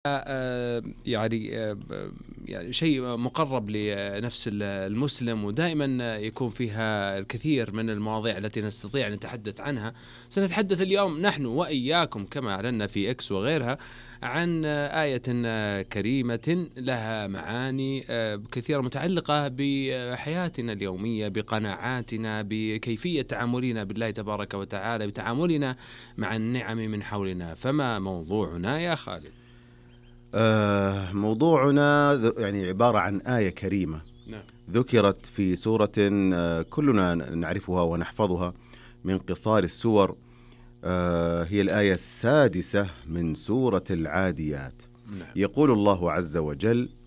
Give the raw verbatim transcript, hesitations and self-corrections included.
آه، يعني آه، يعني شيء مقرب لنفس المسلم، ودائما يكون فيها الكثير من المواضيع التي نستطيع أن نتحدث عنها. سنتحدث اليوم نحن وإياكم كما أعلنا في إكس وغيرها عن آية كريمة لها معاني كثيرة متعلقة بحياتنا اليومية، بقناعاتنا، بكيفية تعاملنا بالله تبارك وتعالى، بتعاملنا مع النعم من حولنا. فما موضوعنا يا خالد؟ آه موضوعنا يعني عبارة عن آية كريمة نعم. ذكرت في سورة آه كلنا نعرفها ونحفظها من قصار السور. آه هي الآية السادسة من سورة العاديات. نعم. يقول الله عز وجل: